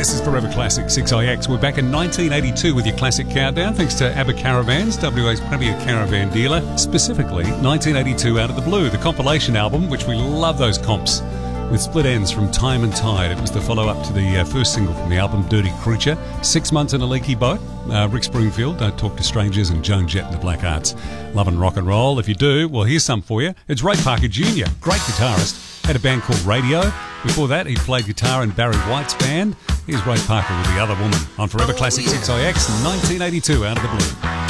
This is Forever Classic 6IX. We're back in 1982 with your classic countdown, thanks to ABBA Caravans, WA's premier caravan dealer. Specifically, 1982 Out of the Blue, the compilation album, which we love those comps, with split ends from Time and Tide. It was the follow-up to the first single from the album, Dirty Creature. 6 months in a leaky boat. Rick Springfield, Don't Talk to Strangers, and Joan Jett and the Black Hearts. Loving rock and roll. If you do, well, here's some for you. It's Ray Parker Jr., great guitarist. Had a band called Radio. Before that, he played guitar in Barry White's band. Here's Ray Parker with The Other Woman on Forever Classic 6IX, 1982 Out of the Blue.